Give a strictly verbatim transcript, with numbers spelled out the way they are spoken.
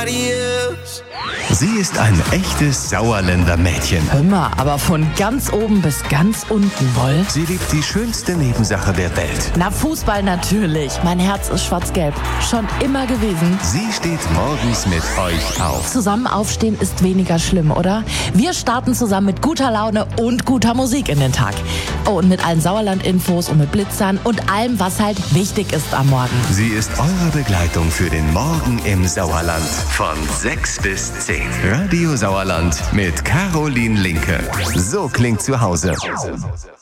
Sie ist ein echtes Sauerländer Mädchen. Hör mal, aber von ganz oben bis ganz unten, woll? Sie liebt die schönste Nebensache der Welt. Na, Fußball natürlich. Mein Herz ist schwarz-gelb. Schon immer gewesen. Sie steht morgens mit euch auf. Zusammen aufstehen ist weniger schlimm, oder? Wir starten zusammen mit guter Laune und guter Musik in den Tag. Oh, und mit allen Sauerland-Infos und mit Blitzern und allem, was halt wichtig ist am Morgen. Sie ist eure Begleitung für den Morgen im Sauerland. Von sechs bis zehn. Radio Sauerland mit Caroline Linke. So klingt zu Hause.